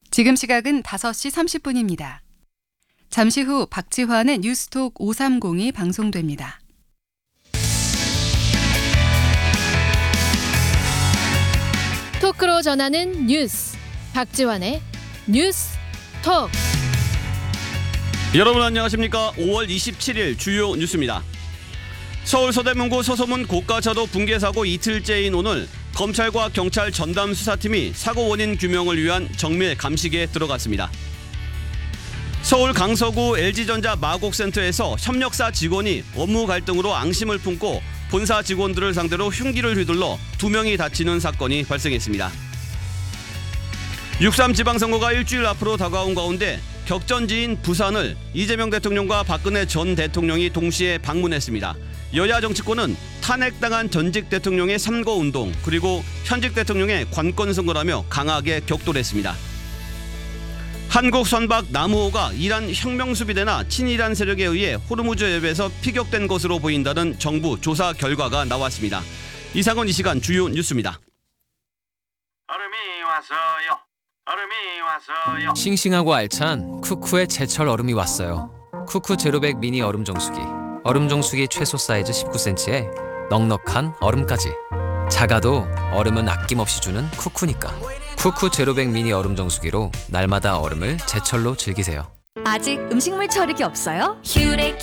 지금 시각은 5시 30분입니다. 잠시 후 박지환의 뉴스톡 530이 방송됩니다. 토크로 전하는 뉴스, 박지환의 뉴스톡. 여러분 안녕하십니까? 5월 27일 주요 뉴스입니다. 서울 서대문구 서소문 고가차도 붕괴 사고 이틀째인 오늘 검찰과 경찰 전담 수사팀이 사고 원인 규명을 위한 정밀 감식에 들어갔습니다. 서울 강서구 LG전자 마곡센터에서 협력사 직원이 업무 갈등으로 앙심을 품고 본사 직원들을 상대로 흉기를 휘둘러 2명이 다치는 사건이 발생했습니다. 6.3 지방선거가 일주일 앞으로 다가온 가운데 격전지인 부산을 이재명 대통령과 박근혜 전 대통령이 동시에 방문했습니다. 여야 정치권은 탄핵당한 전직 대통령의 선거운동 그리고 현직 대통령의 관건선거라며 강하게 격돌했습니다. 한국 선박 나무호가 이란 혁명수비대나 친이란 세력에 의해 호르무즈 해협에서 피격된 것으로 보인다는 정부 조사 결과가 나왔습니다. 이상은 이 시간 주요 뉴스입니다. 얼음이 왔어요. 얼음이 왔어요. 싱싱하고 알찬 쿠쿠의 제철 얼음이 왔어요. 쿠쿠 제로백 미니 얼음 정수기. 얼음 정수기 최소 사이즈 19cm에 넉넉한 얼음까지. 작아도 얼음은 아낌없이 주는 쿠쿠니까. 쿠쿠 제로백 미니 얼음 정수기로 날마다 얼음을 제철로 즐기세요. 아직 음식물 처리기 없어요?